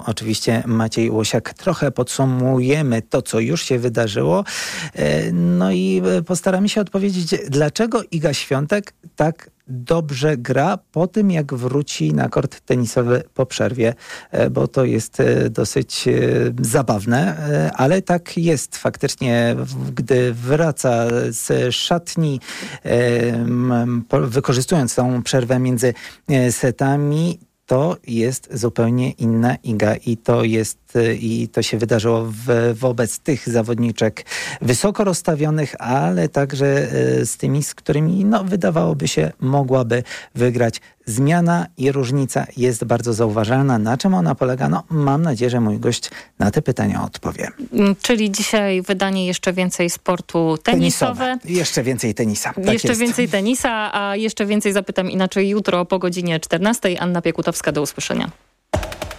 oczywiście Maciej Łosiak. Trochę podsumujemy to, co już się wydarzyło. No i postaramy się odpowiedzieć, dlaczego Iga Świątek tak dobrze gra po tym, jak wróci na kort tenisowy po przerwie, bo to jest dosyć zabawne, ale tak jest faktycznie, gdy wraca z szatni, wykorzystując tą przerwę między setami, to jest zupełnie inna Iga i to się wydarzyło wobec tych zawodniczek wysoko rozstawionych, ale także z tymi, z którymi wydawałoby się mogłaby wygrać. Zmiana i różnica jest bardzo zauważalna. Na czym ona polega? Mam nadzieję, że mój gość na te pytania odpowie. Czyli dzisiaj wydanie jeszcze więcej sportu tenisowe. Jeszcze więcej tenisa. Tak jeszcze jest. Więcej tenisa, a jeszcze więcej zapytam inaczej jutro po godzinie 14. Anna Piekutowska, do usłyszenia.